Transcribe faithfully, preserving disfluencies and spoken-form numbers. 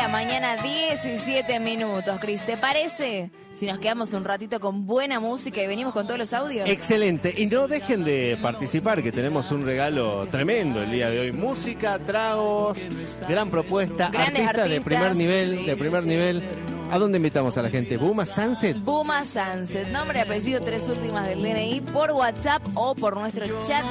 mañana, diecisiete minutos. Cris, ¿te parece si nos quedamos un ratito con buena música y venimos con todos los audios? Excelente. Y no dejen de participar, que tenemos un regalo tremendo el día de hoy. Música, tragos, gran propuesta, Grandes artistas, artistas de primer nivel, sí, de primer sí, nivel. sí. ¿A dónde invitamos a la gente? ¿Buma Sunset? Buma Sunset, nombre y apellido, tres últimas del D N I, por WhatsApp o por nuestro chat